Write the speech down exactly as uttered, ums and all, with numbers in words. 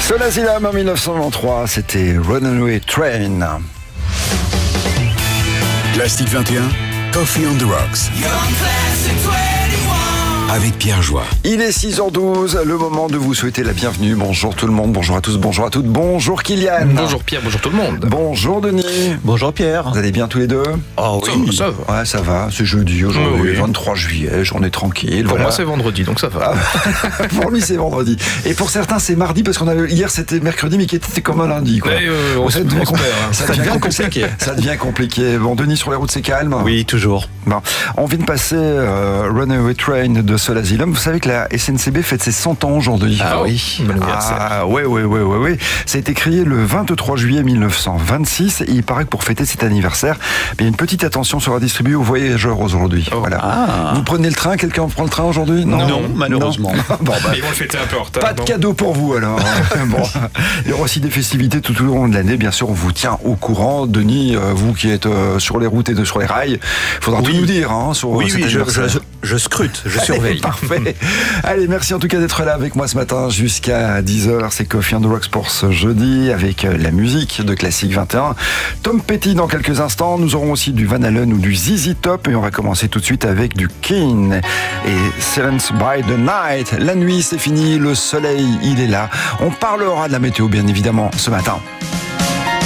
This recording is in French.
Soul Asylum en mille neuf cent quatre-vingt-trois, c'était Runaway Train. Classique vingt et un, Coffee on the Rocks. Avec Pierre Joie. Il est six heures douze, le moment de vous souhaiter la bienvenue. Bonjour tout le monde, bonjour à tous, bonjour à toutes, bonjour Kylian. Bonjour Pierre, bonjour tout le monde. Bonjour Denis. Bonjour Pierre. Vous allez bien tous les deux? Oh oui, ça, ça va. Ouais, ça va, c'est jeudi aujourd'hui, Oui. vingt-trois juillet, journée tranquille. Pour voilà. moi c'est vendredi, donc ça va. Ah, pour lui c'est vendredi. Et pour certains c'est mardi, parce qu'on avait hier c'était mercredi, mais qui était comme un lundi. Quoi. Mais, euh, on ça, se- devient, on se perd, hein. ça Ça devient devient compliqué. compliqué. Ça devient compliqué. Bon, Denis, sur les routes c'est calme? Oui, toujours. Bon, on vient de passer euh, Runaway Train de Soul Asylum. Vous savez que la S N C B fête ses cent ans aujourd'hui. Ah Oh, oui. bon anniversaire. Ah ouais, ouais, ouais, ouais, ouais. Ça a été créé le vingt-trois juillet mille neuf cent vingt-six et il paraît que pour fêter cet anniversaire, bien, une petite attention sera distribuée aux voyageurs aujourd'hui. Oh. Voilà. Ah. Vous prenez le train? Quelqu'un prend le train aujourd'hui? Non, malheureusement. Non. Bon, bah, Mais ils vont le fêter un peu en retard. pas de non cadeau pour vous alors. Bon, il y aura aussi des festivités tout au long de l'année. Bien sûr, on vous tient au courant. Denis, euh, vous qui êtes euh, sur les routes et de, sur les rails, il faudra Oui. tout nous dire hein, sur Oui, cet oui, je, anniversaire. je, je scrute, je surveille. Parfait. Allez, merci en tout cas d'être là avec moi ce matin jusqu'à dix heures. C'est Coffee on the Rocks pour ce jeudi avec euh, la musique de Classique vingt et un. Tom Petty dans quelques instants. Nous aurons aussi du Van Halen ou du Z Z Top et on va commencer tout de suite avec du Keane et Seventh by the Night. La nuit c'est fini, le soleil il est là. On parlera de la météo bien évidemment ce matin.